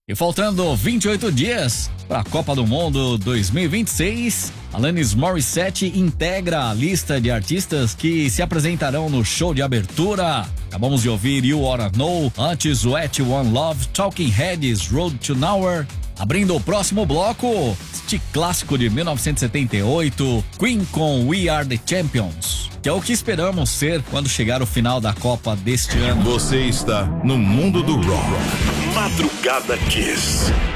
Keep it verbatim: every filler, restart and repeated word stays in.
E faltando vinte e oito dias para a Copa do Mundo dois mil e vinte e seis, Alanis Morissette integra a lista de artistas que se apresentarão no show de abertura. Acabamos de ouvir You Oughta Know, antes Wet One Love, Talking Heads, Road to Nowhere. Abrindo o próximo bloco, este clássico de mil novecentos e setenta e oito, Queen com We Are The Champions, que é o que esperamos ser quando chegar o final da Copa deste ano. Você está no mundo do rock. Madrugada Kiss.